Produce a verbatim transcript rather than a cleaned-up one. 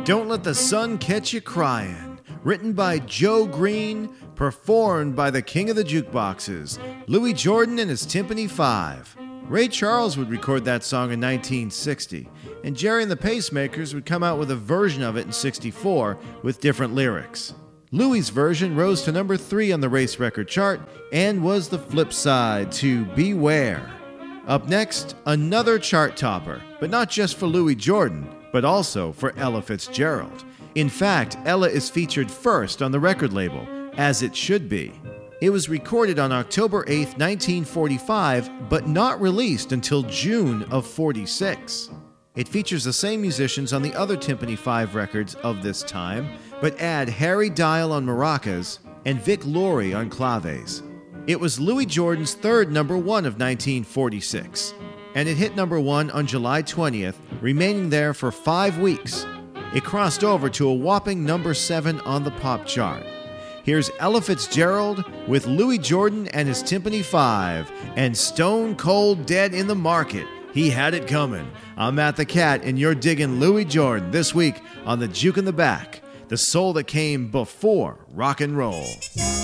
Don't Let the Sun Catch You Crying, written by Joe Green, performed by the king of the jukeboxes, Louis Jordan and his Tympany Five. Ray Charles would record that song in nineteen sixty, and Jerry and the Pacemakers would come out with a version of it in sixty-four with different lyrics. Louis' version rose to number three on the race record chart and was the flip side to Beware. Up next, another chart topper, but not just for Louis Jordan, but also for Ella Fitzgerald. In fact, Ella is featured first on the record label, as it should be. It was recorded on October eighth, nineteen forty-five, but not released until June of forty-six. It features the same musicians on the other Tympany Five records of this time, but add Harry Dial on maracas and Vic Laurie on claves. It was Louis Jordan's third number one of nineteen forty-six, and it hit number one on July twentieth, remaining there for five weeks. It crossed over to a whopping number seven on the pop chart. Here's Ella Fitzgerald with Louis Jordan and his Tympany Five and Stone Cold Dead in the Market. He had it coming. I'm Matt the Cat, and you're digging Louis Jordan this week on The Juke in the Back, the soul that came before rock and roll.